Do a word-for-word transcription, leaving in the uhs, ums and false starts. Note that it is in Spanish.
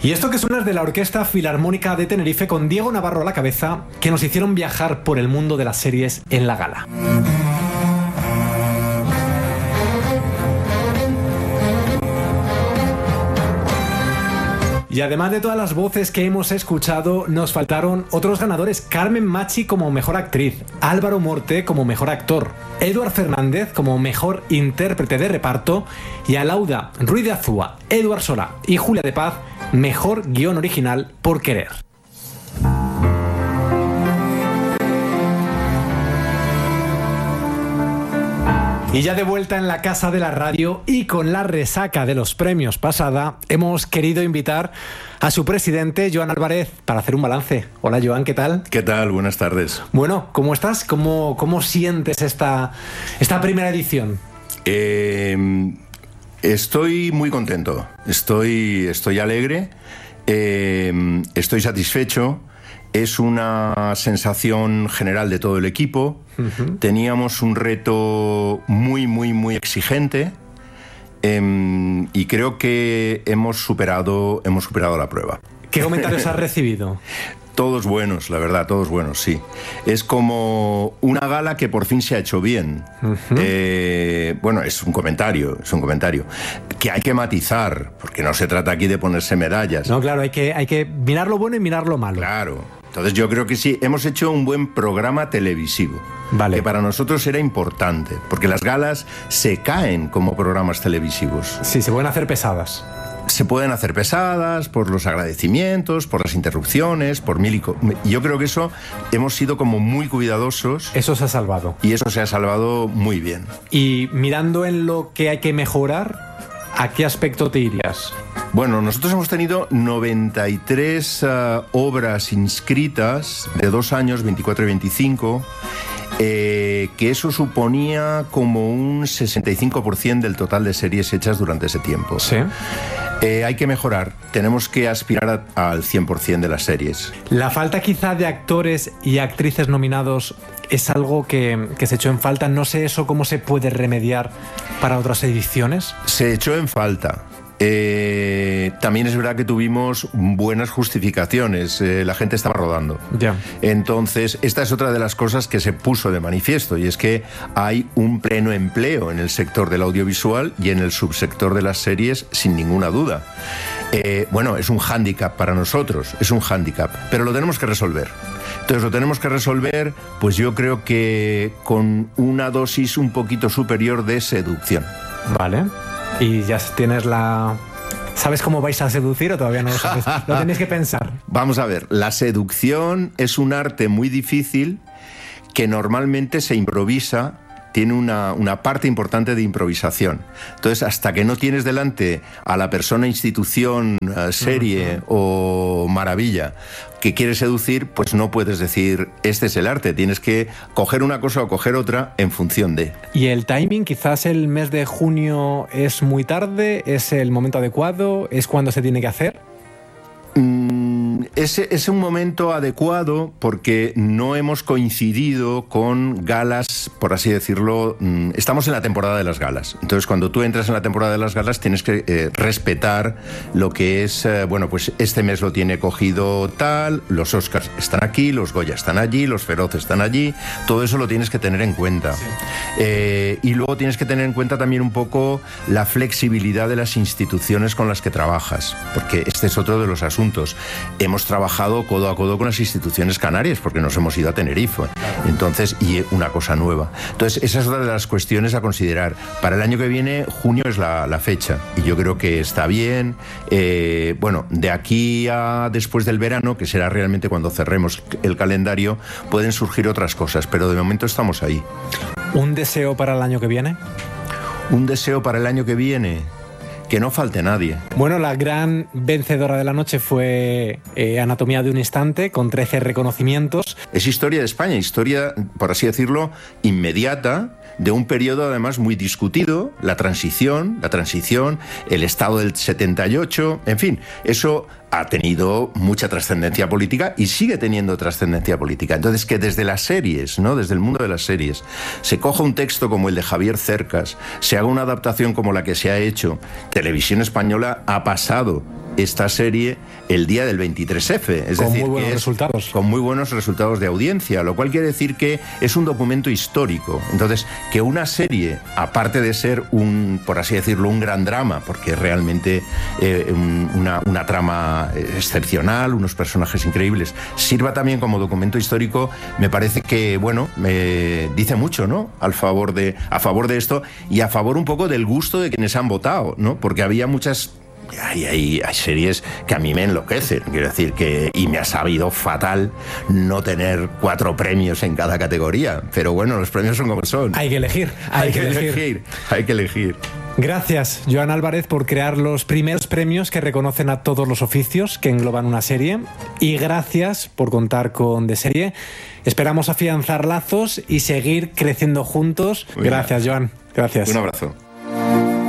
Y esto que suena es de la Orquesta Filarmónica de Tenerife con Diego Navarro a la cabeza, que nos hicieron viajar por el mundo de las series en la gala. Y además de todas las voces que hemos escuchado, nos faltaron otros ganadores: Carmen Machi como mejor actriz, Álvaro Morte como mejor actor, Eduard Fernández como mejor intérprete de reparto y Alauda Ruiz de Azúa, Eduard Solá y Julia de Paz mejor guión original por Querer. Y ya de vuelta en la casa de la radio y con la resaca de los premios pasada, hemos querido invitar a su presidente, Joan Álvarez, para hacer un balance. Hola, Joan, ¿qué tal? ¿Qué tal? Buenas tardes. Bueno, ¿cómo estás? ¿Cómo, cómo sientes esta, esta primera edición? Eh, estoy muy contento, estoy, estoy alegre, eh, estoy satisfecho. Es una sensación general de todo el equipo. Uh-huh. Teníamos un reto muy, muy, muy exigente eh, y creo que hemos superado, hemos superado la prueba. ¿Qué comentarios has recibido? Todos buenos, la verdad, todos buenos, sí. Es como una gala que por fin se ha hecho bien. Uh-huh. Eh, bueno, es un comentario, es un comentario que hay que matizar, porque no se trata aquí de ponerse medallas. No, claro, hay que, hay que mirar lo bueno y mirar lo malo. Claro. Entonces yo creo que sí, hemos hecho un buen programa televisivo, vale, que para nosotros era importante, porque las galas se caen como programas televisivos. Sí, se pueden hacer pesadas. Se pueden hacer pesadas por los agradecimientos, por las interrupciones, por mil y co- yo creo que eso hemos sido como muy cuidadosos. Eso se ha salvado. Y eso se ha salvado muy bien. Y mirando en lo que hay que mejorar, ¿a qué aspecto te irías? Bueno, nosotros hemos tenido noventa y tres uh, obras inscritas de dos años, veinticuatro y veinticinco, eh, que eso suponía como un sesenta y cinco por ciento del total de series hechas durante ese tiempo. Sí. Eh, hay que mejorar, tenemos que aspirar a, al cien por ciento de las series. La falta quizá de actores y actrices nominados es algo que, que se echó en falta. No sé eso cómo se puede remediar para otras ediciones. Se echó en falta. Eh, también es verdad que tuvimos buenas justificaciones, eh, la gente estaba rodando. Ya. Entonces, esta es otra de las cosas que se puso de manifiesto, y es que hay un pleno empleo en el sector del audiovisual y en el subsector de las series, sin ninguna duda. Eh, bueno, es un hándicap para nosotros, es un hándicap, pero lo tenemos que resolver. Entonces lo tenemos que resolver, pues yo creo que con una dosis un poquito superior de seducción. Vale. Y ya tienes la... ¿Sabes cómo vais a seducir o todavía no lo sabes? Lo tenéis que pensar. Vamos a ver, la seducción es un arte muy difícil que normalmente se improvisa, tiene una, una parte importante de improvisación. Entonces, hasta que no tienes delante a la persona, institución, serie uh-huh. o maravilla que quieres seducir, pues no puedes decir, este es el arte. Tienes que coger una cosa o coger otra en función de... ¿Y el timing? Quizás el mes de junio es muy tarde, es el momento adecuado, es cuando se tiene que hacer. Mm, es, es un momento adecuado porque no hemos coincidido con galas, por así decirlo. Mm, estamos en la temporada de las galas. Entonces, cuando tú entras en la temporada de las galas, tienes que eh, respetar lo que es, eh, bueno, pues este mes lo tiene cogido tal, los Oscars están aquí, los Goya están allí, los Feroz están allí. Todo eso lo tienes que tener en cuenta. Sí. Eh, y luego tienes que tener en cuenta también un poco la flexibilidad de las instituciones con las que trabajas, porque este es otro de los asuntos. Hemos trabajado codo a codo con las instituciones canarias porque nos hemos ido a Tenerife. Entonces, y una cosa nueva. Entonces, esa es otra de las cuestiones a considerar. Para el año que viene, junio es la, la fecha y yo creo que está bien. Eh, bueno, de aquí a después del verano, que será realmente cuando cerremos el calendario, pueden surgir otras cosas, pero de momento estamos ahí. ¿Un deseo para el año que viene? Un deseo para el año que viene... que no falte nadie. Bueno, la gran vencedora de la noche fue eh, Anatomía de un instante, con trece reconocimientos. Es historia de España, historia, por así decirlo, inmediata, de un periodo además muy discutido, la transición, la transición, el Estado del setenta y ocho, en fin, eso ha tenido mucha trascendencia política y sigue teniendo trascendencia política. Entonces, que desde las series, ¿no? Desde el mundo de las series, se coja un texto como el de Javier Cercas, se haga una adaptación como la que se ha hecho. Televisión Española ha pasado esta serie el día del veintitrés efe, es con decir, muy buenos que es, resultados. con muy buenos resultados de audiencia, lo cual quiere decir que es un documento histórico. Entonces, que una serie, aparte de ser un, por así decirlo, un gran drama, porque es realmente eh, una, una trama excepcional, unos personajes increíbles, sirva también como documento histórico, me parece que, bueno, me dice mucho, ¿no? Al favor de, a favor de esto y a favor un poco del gusto de quienes han votado, ¿no? Porque había muchas... Hay, hay, hay series que a mí me enloquecen, quiero decir que, y me ha sabido fatal no tener cuatro premios en cada categoría, pero bueno, los premios son como son. Hay que elegir, hay, hay que, que elegir. elegir, hay que elegir. Gracias, Joan Álvarez, por crear los primeros premios que reconocen a todos los oficios que engloban una serie, y gracias por contar con De Serie. Esperamos afianzar lazos y seguir creciendo juntos. Muy gracias, bien. Joan. Gracias. Un abrazo.